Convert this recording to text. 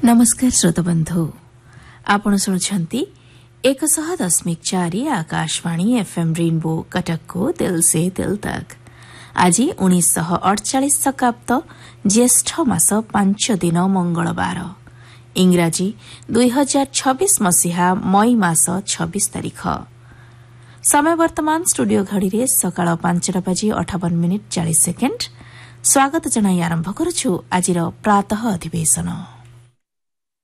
नमस्कार श्रोतबंधु आपण शुणुछंती 100.4 Akashvani FM rainbow Cuttack को दिल से दिल तक। आज 1948 शकाब्द ज्येष्ठ मास 5 दिन मंगलवार इंग्राजी 2026 मसीहा मई मास 26 तारिख। समय वर्तमान स्टूडियो घड़ी रे सकाळ 5:58 40 सेकेंड। स्वागत जनाई आरंभ करुछु आजिर प्रातः अधिवेशन।